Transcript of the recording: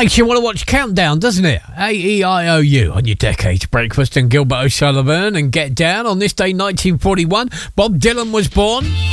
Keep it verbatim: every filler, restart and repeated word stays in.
Makes you want to watch Countdown, doesn't it? A E I O U on your Decades Breakfast and Gilbert O'Sullivan and Get Down. On this day, nineteen forty-one, Bob Dylan was born.